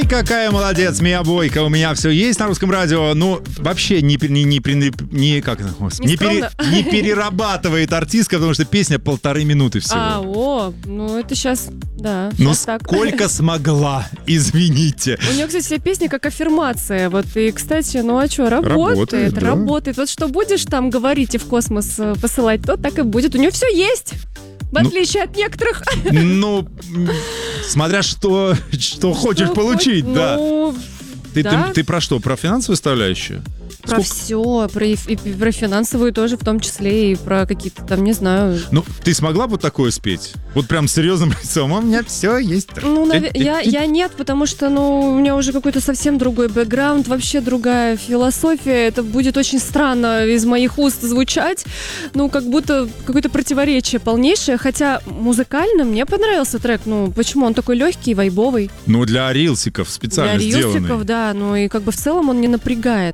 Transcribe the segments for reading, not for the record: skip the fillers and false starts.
Ай, какая молодец, Мия Бойко. У меня все есть на русском радио. Ну, вообще не перерабатывает артистка, потому что песня 1,5 минуты всего. Ну это сейчас, да. Ну так. сколько смогла, извините. У нее, кстати, все песни как аффирмация. Вот, и, кстати, ну а что, работает. Да. Вот что будешь там говорить и в космос посылать, то так и будет. У нее все есть. В отличие от некоторых. Ну, смотря что хочешь получить, да. Ты про что? Про финансовую составляющую? Про все, про финансовую тоже в том числе, и про какие-то там, не знаю. Ну, ты смогла бы такое спеть? Вот прям серьезным лицом, у меня все есть. Ну, я нет, потому что, у меня уже какой-то совсем другой бэкграунд, вообще другая философия. Это будет очень странно из моих уст звучать. Как будто какое-то противоречие полнейшее. Хотя музыкально мне понравился трек. Почему? Он такой легкий, вайбовый. Для рилсиков специально сделанный. Для рилсиков, да. И в целом он не напрягает.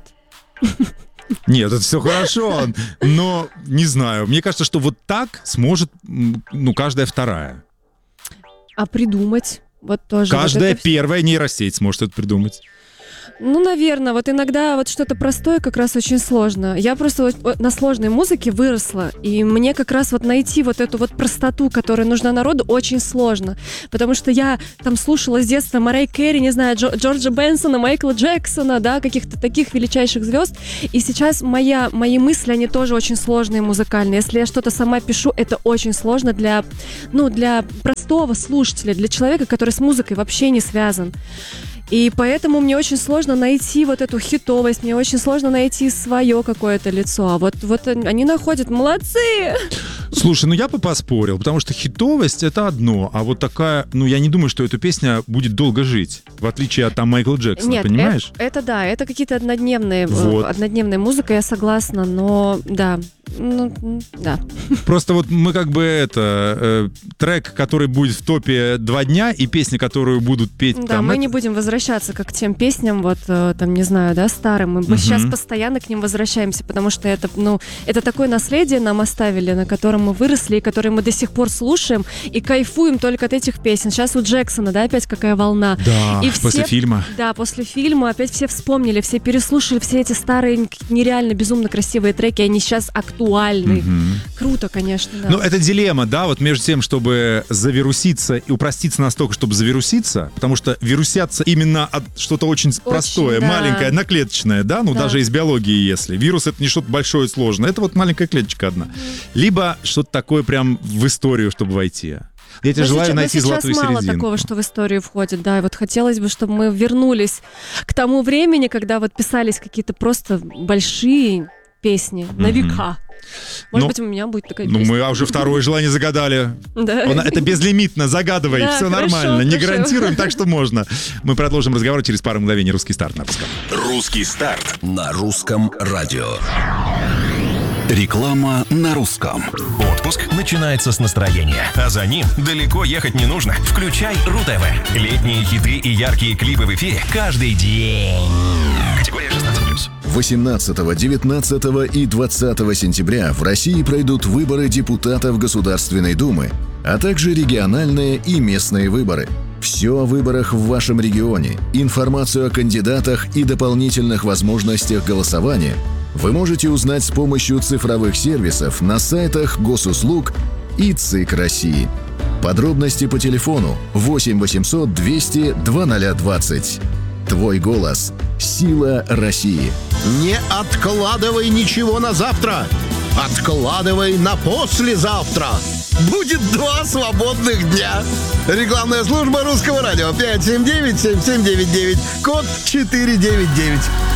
Нет, это все хорошо, но не знаю. Мне кажется, что вот так сможет, каждая вторая. А придумать? Вот тоже. Каждая первая нейросеть сможет это придумать. Наверное, иногда что-то простое как раз очень сложно. Я просто на сложной музыке выросла, и мне как раз найти эту простоту, которая нужна народу, очень сложно. Потому что я там слушала с детства Марай Кэрри, не знаю, Джорджа Бенсона, Майкла Джексона, да, каких-то таких величайших звезд. И сейчас мои мысли, они тоже очень сложные музыкальные. Если я что-то сама пишу, это очень сложно для простого слушателя, для человека, который с музыкой вообще не связан. И поэтому мне очень сложно найти эту хитовость, мне очень сложно найти свое какое-то лицо. А вот они находят, молодцы! Слушай, я бы поспорил, потому что хитовость — это одно, а вот такая, я не думаю, что эта песня будет долго жить, в отличие от Майкла Джексона, понимаешь? Это да, это какие-то однодневная музыка, я согласна, но да. Да. Просто мы трек, который будет в топе 2 дня, и песни, которые будут петь да, мы не будем возвращаться как к тем песням, не знаю, да, старым. Мы сейчас постоянно к ним возвращаемся, потому что это такое наследие нам оставили, на котором мы выросли, и которое мы до сих пор слушаем и кайфуем только от этих песен. Сейчас у Джексона, да, опять какая волна. Да, и после фильма. Да, после фильма опять все вспомнили, все переслушали все эти старые, нереально безумно красивые треки, они сейчас актуальны. Круто, конечно, да. Это дилемма, да, между тем, чтобы завируситься и упроститься настолько, чтобы завируситься, потому что вирусятся именно от что-то очень простое, да. маленькое, одноклеточное, да, даже из биологии, если. Вирус — это не что-то большое и сложное, это маленькая клеточка одна. Либо что-то такое прям в историю, чтобы войти. Я тебе желаю найти золотую середину. Сейчас мало такого, что в историю входит, да, и хотелось бы, чтобы мы вернулись к тому времени, когда писались какие-то просто большие песни на века. Может быть, у меня будет такая песня. Мы уже второе желание загадали. Да. Это безлимитно, загадывай, да, все нормально. Не гарантируем, так что можно. Мы продолжим разговор через пару мгновений. Русский старт на русском. Русский старт на русском радио. Реклама на русском. Отпуск начинается с настроения, а за ним далеко ехать не нужно. Включай РУ-ТВ. Летние хиты и яркие клипы в эфире каждый день. Категория 16+. 18, 19 и 20 сентября в России пройдут выборы депутатов Государственной Думы, а также региональные и местные выборы. Все о выборах в вашем регионе, информацию о кандидатах и дополнительных возможностях голосования вы можете узнать с помощью цифровых сервисов на сайтах Госуслуг и ЦИК России. Подробности по телефону 8 800 200 2020. Твой голос – сила России. Не откладывай ничего на завтра. Откладывай на послезавтра. Будет 2 свободных дня. Рекламная служба Русского радио 579-7799, код 499.